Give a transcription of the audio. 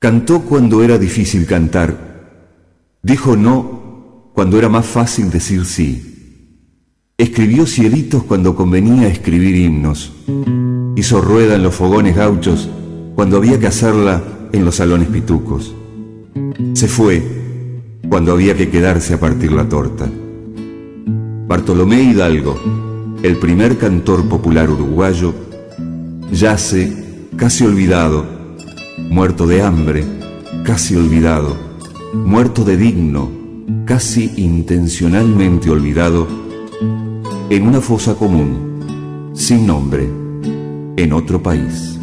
Cantó cuando era difícil cantar. Dijo no cuando era más fácil decir sí. Escribió cielitos cuando convenía escribir himnos. Hizo rueda en los fogones gauchos cuando había que hacerla en los salones pitucos. Se fue cuando había que quedarse a partir la torta. Bartolomé Hidalgo, el primer cantor popular uruguayo, yace casi olvidado, muerto de hambre, casi olvidado, muerto de digno, casi intencionalmente olvidado, en una fosa común, sin nombre, en otro país.